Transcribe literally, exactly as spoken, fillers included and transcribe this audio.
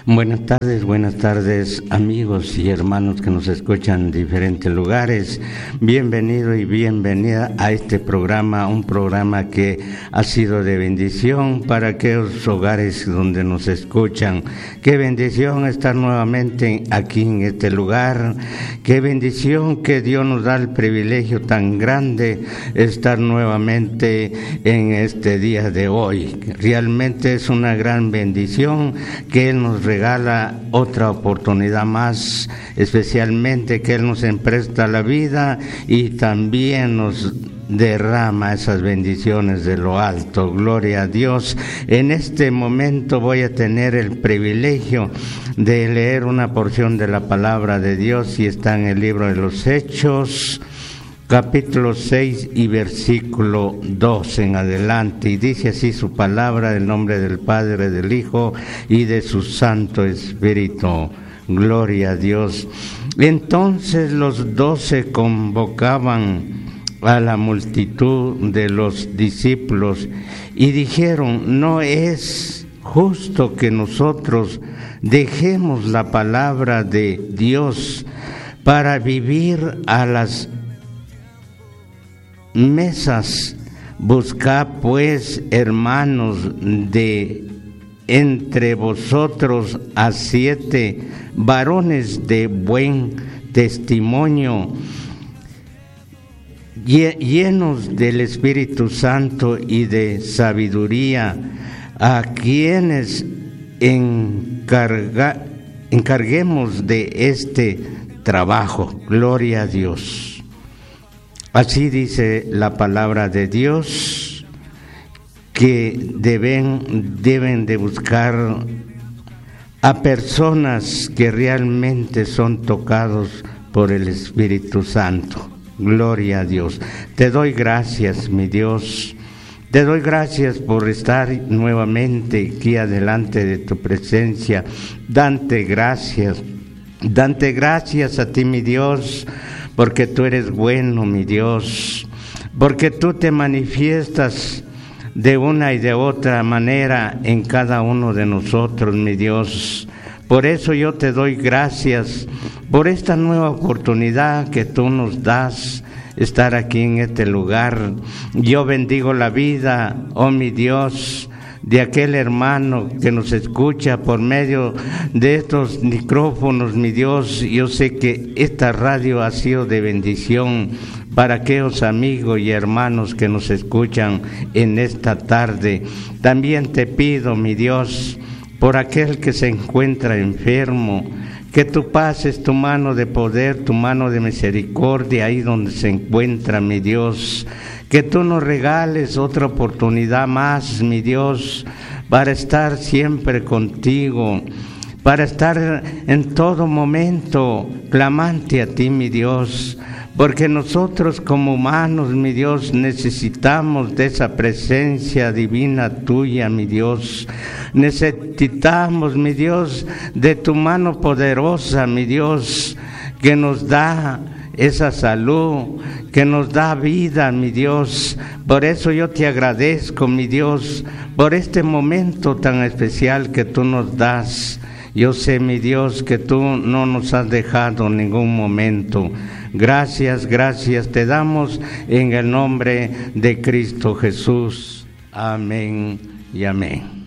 Buenas tardes, buenas tardes amigos y hermanos que nos escuchan en diferentes lugares. Bienvenido y bienvenida a este programa, un programa que ha sido de bendición para aquellos hogares donde nos escuchan. Qué bendición estar nuevamente aquí en este lugar. Qué bendición que Dios nos da el privilegio tan grande estar nuevamente en este día de hoy. Realmente es una gran bendición que Él nos regala otra oportunidad más, especialmente que Él nos empresta la vida y también nos derrama esas bendiciones de lo alto. Gloria a Dios. En este momento voy a tener el privilegio de leer una porción de la palabra de Dios y está en el libro de los Hechos, capítulo seis y versículo dos en adelante, y dice así su palabra, en el nombre del Padre, del Hijo y de su Santo Espíritu. Gloria a Dios. Entonces los doce convocaban a la multitud de los discípulos y dijeron: no es justo que nosotros dejemos la palabra de Dios para vivir a las mesas. Buscad pues, hermanos, de entre vosotros a siete varones de buen testimonio, llenos del Espíritu Santo y de sabiduría, a quienes encarga, encarguemos de este trabajo. Gloria a Dios. Así dice la palabra de Dios, que deben, deben de buscar a personas que realmente son tocados por el Espíritu Santo. Gloria a Dios. Te doy gracias, mi Dios. Te doy gracias por estar nuevamente aquí adelante de tu presencia. Dante gracias. Dante gracias a ti, mi Dios, porque tú eres bueno, mi Dios, porque tú te manifiestas de una y de otra manera en cada uno de nosotros, mi Dios. Por eso yo te doy gracias por esta nueva oportunidad que tú nos das, estar aquí en este lugar. Yo bendigo la vida, oh mi Dios, de aquel hermano que nos escucha por medio de estos micrófonos, mi Dios. Yo sé que esta radio ha sido de bendición para aquellos amigos y hermanos que nos escuchan en esta tarde. También te pido, mi Dios, por aquel que se encuentra enfermo, que tú pases tu mano de poder, tu mano de misericordia ahí donde se encuentra, mi Dios. Que tú nos regales otra oportunidad más, mi Dios, para estar siempre contigo, para estar en todo momento clamante a ti, mi Dios, porque nosotros como humanos, mi Dios, necesitamos de esa presencia divina tuya, mi Dios. Necesitamos, mi Dios, de tu mano poderosa, mi Dios, que nos da esa salud, que nos da vida, mi Dios. Por eso yo te agradezco, mi Dios, por este momento tan especial que tú nos das. Yo sé, mi Dios, que tú no nos has dejado en ningún momento. Gracias, gracias te damos en el nombre de Cristo Jesús. Amén y amén.